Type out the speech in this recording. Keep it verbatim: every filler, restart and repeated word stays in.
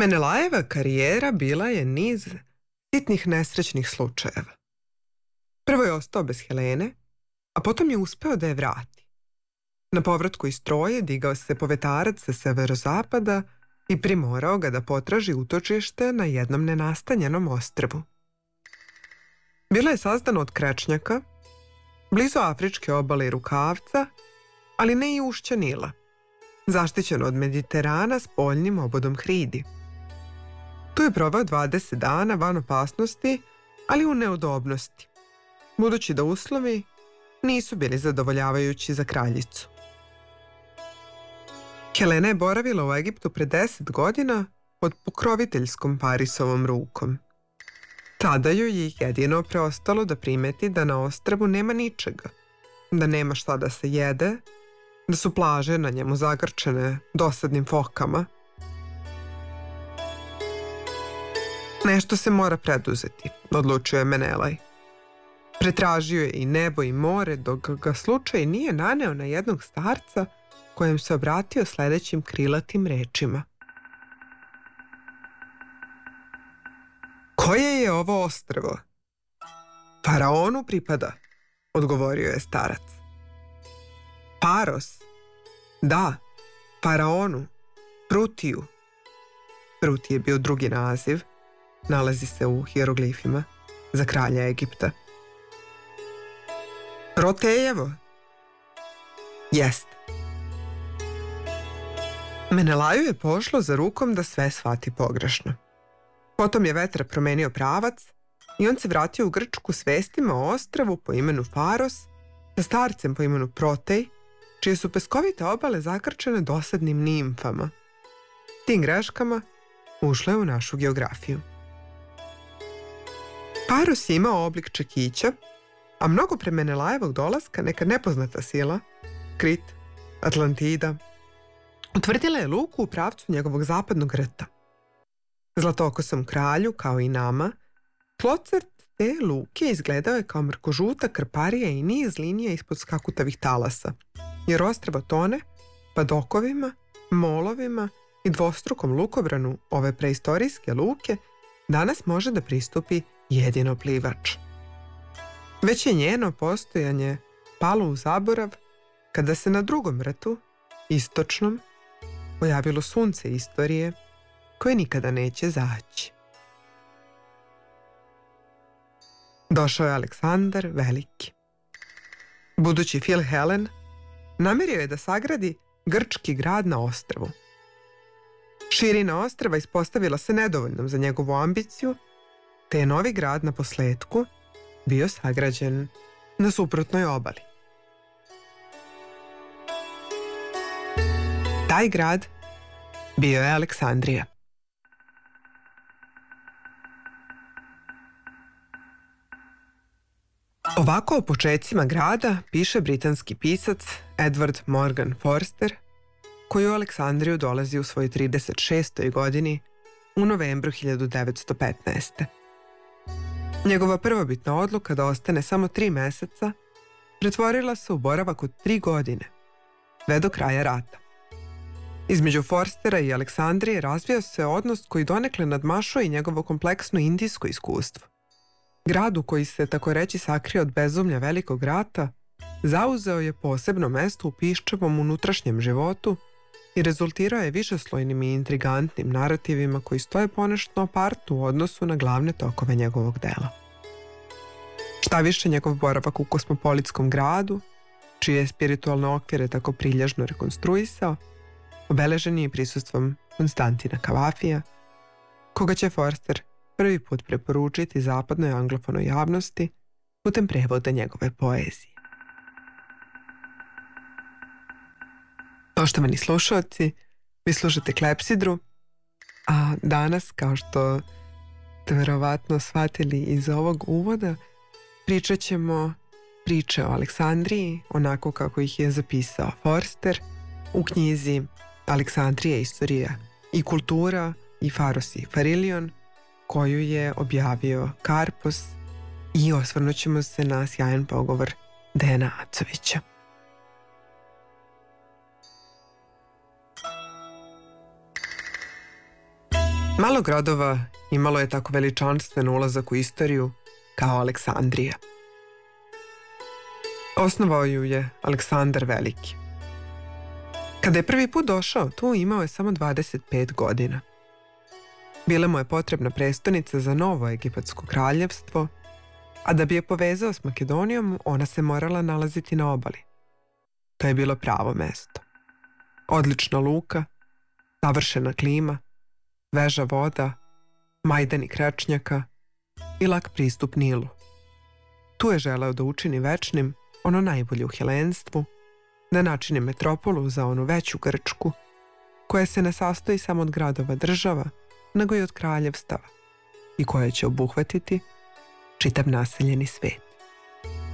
Menelajeva karijera bila je niz sitnih nesrećnih slučajeva. Prvo je ostao bez Helene, a potom je uspeo da je vrati. Na povratku iz Troje digao se povetarac sa severozapada i primorao ga da potraži utočište na jednom nenastanjenom ostrvu. Bilo je sazdano od krečnjaka, blizu afričke obale i rukavca, ali ne i ušća Nila, zaštićeno od Mediterana s poljnim obodom hridi. Tu je proveo dvadeset dana van opasnosti, ali u neudobnosti, budući da uslovi nisu bili zadovoljavajući za kraljicu. Helena je boravila u Egiptu pre deset godina pod pokroviteljskom Parisovom rukom. Tada joj je jedino preostalo da primeti da na ostrvu nema ničega, da nema šta da se jede, da su plaže na njemu zagrčene dosadnim fokama. Nešto se mora preduzeti, odlučio je Menelaj. Pretražio je i nebo i more, dok ga slučaj nije naneo na jednog starca kojem se obratio sledećim krilatim rečima. Koje je ovo ostrvo? Faraonu pripada, odgovorio je starac. Paros? Da, faraonu, Prutiju. Pruti je bio drugi naziv, nalazi se u hieroglifima, za kralja Egipta. Protejevo? Jest. Menelaju je pošlo za rukom da sve shvati pogrešno. Potom je vetar promenio pravac i on se vratio u Grčku s vestima o ostrvu po imenu Faros, sa starcem po imenu Protej, čije su peskovite obale zakrčene dosadnim nimfama. Tim greškama ušla je u našu geografiju. Paros je imao oblik čekića, a mnogo pre Menelajevog dolaska neka nepoznata sila, Krit, Atlantida, utvrdila je luku u pravcu njegovog zapadnog rta. Zlatokosom kralju, kao i nama, tlocrt te luke izgledao je kao mrkožuta krparija i niz linija ispod skakutavih talasa, jer ostrvo tone pa dokovima, molovima i dvostrukom lukobranu ove preistorijske luke danas može da pristupi jedino plivač. Već je njeno postojanje palo u zaborav kada se na drugom rtu, istočnom, pojavilo sunce istorije koje nikada neće zaći. Došao je Aleksandar Veliki. Budući Phil Helen namerio je da sagradi grčki grad na ostrvu. Širina ostrva ispostavila se nedovoljnom za njegovu ambiciju, te je novi grad na posletku bio sagrađen na suprotnoj obali. Taj grad bio je Aleksandrija. Ovako o počecima grada piše britanski pisac Edward Morgan Forster, koji u Aleksandriju dolazi u svojoj trideset šestoj godini u novembru hiljadu devetsto petnaeste. Njegova prvobitna odluka da ostane samo tri meseca pretvorila se u boravak od tri godine, sve do kraja rata. Između Forstera i Aleksandrije razvio se odnos koji donekle nadmašuje i njegovo kompleksno indijsko iskustvo. Grad u koji se, tako reći, sakrio od bezumlja velikog rata, zauzeo je posebno mesto u piščavom unutrašnjem životu i rezultirao je višeslojnim i intrigantnim narativima koji stoje ponešto apart u odnosu na glavne tokove njegovog dela. Šta više, njegov boravak u kosmopolitskom gradu, čije je spiritualne okvire tako prilježno rekonstruisao, obeležen je prisustvom Konstantina Kavafija, koga će Forster prvi put preporučiti zapadnoj anglofonoj javnosti putem prevoda njegove poezije. Poštovani slušalci, vi slušate Klepsidru, a danas, kao što ste verovatno shvatili iz ovog uvoda, pričat ćemo priče o Aleksandriji, onako kako ih je zapisao Forster u knjizi Aleksandrija, istorija i kultura i Faros i Farilion, koju je objavio Karpos, i osvrnut ćemo se na sjajan pogovor Dejana Acovića. Malo gradova imalo je tako veličanstven ulazak u istoriju kao Aleksandrija. Osnovao ju je Aleksandar Veliki. Kada je prvi put došao, tu imao je samo dvadeset pet godina. Bila mu je potrebna prestonica za novo egipatsko kraljevstvo, a da bi je povezao s Makedonijom, ona se morala nalaziti na obali. To je bilo pravo mesto. Odlična luka, savršena klima, sveža voda, majdani krečnjaka i lak pristup Nilu. Tu je želeo da učini večnim ono najbolje u helenstvu, da načini metropolu za onu veću Grčku, koja se ne sastoji samo od gradova država, nego i od kraljevstava i koja će obuhvatiti čitav naseljeni svet.